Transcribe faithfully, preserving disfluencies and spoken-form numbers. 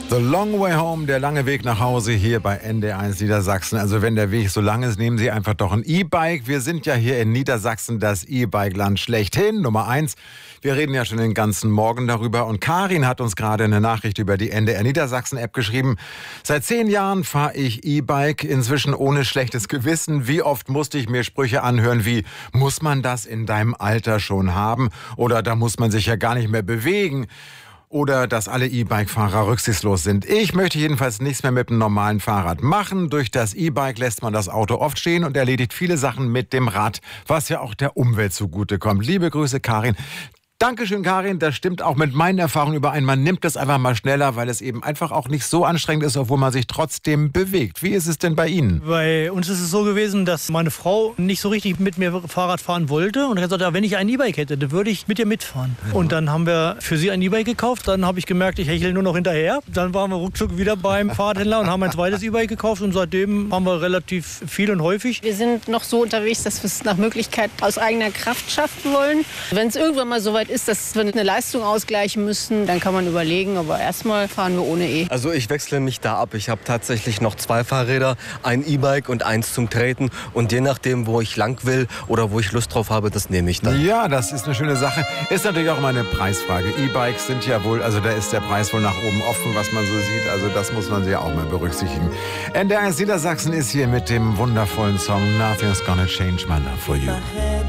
The Long Way Home, der lange Weg nach Hause hier bei N D R eins Niedersachsen. Also wenn der Weg so lang ist, nehmen Sie einfach doch ein E-Bike. Wir sind ja hier in Niedersachsen das E-Bike-Land schlechthin, Nummer eins. Wir reden ja schon den ganzen Morgen darüber. Und Karin hat uns gerade eine Nachricht über die N D R Niedersachsen-App geschrieben. Seit zehn Jahren fahre ich E-Bike, inzwischen ohne schlechtes Gewissen. Wie oft musste ich mir Sprüche anhören wie, muss man das in deinem Alter schon haben? Oder da muss man sich ja gar nicht mehr bewegen. Oder dass alle E-Bike-Fahrer rücksichtslos sind. Ich möchte jedenfalls nichts mehr mit einem normalen Fahrrad machen. Durch das E-Bike lässt man das Auto oft stehen und erledigt viele Sachen mit dem Rad, was ja auch der Umwelt zugutekommt. Liebe Grüße, Karin. Dankeschön, Karin. Das stimmt auch mit meinen Erfahrungen überein. Man nimmt das einfach mal schneller, weil es eben einfach auch nicht so anstrengend ist, obwohl man sich trotzdem bewegt. Wie ist es denn bei Ihnen? Bei uns ist es so gewesen, dass meine Frau nicht so richtig mit mir Fahrrad fahren wollte. Und ich habe gesagt, wenn ich ein E-Bike hätte, dann würde ich mit ihr mitfahren. Ja. Und dann haben wir für sie ein E-Bike gekauft. Dann habe ich gemerkt, ich hechle nur noch hinterher. Dann waren wir ruckzuck wieder beim Fahrradhändler und haben ein zweites E-Bike gekauft. Und seitdem fahren wir relativ viel und häufig. Wir sind noch so unterwegs, dass wir es nach Möglichkeit aus eigener Kraft schaffen wollen. Wenn es irgendwann mal so weit ist, dass wir eine Leistung ausgleichen müssen, dann kann man überlegen, aber erstmal fahren wir ohne E. Also ich wechsle mich da ab. Ich habe tatsächlich noch zwei Fahrräder, ein E-Bike und eins zum Treten. Und je nachdem, wo ich lang will oder wo ich Lust drauf habe, das nehme ich dann. Ja, das ist eine schöne Sache. Ist natürlich auch immer eine Preisfrage. E-Bikes sind ja wohl, also da ist der Preis wohl nach oben offen, was man so sieht. Also das muss man ja auch mal berücksichtigen. N D R eins Niedersachsen ist hier mit dem wundervollen Song Nothing's Gonna Change My Love For You.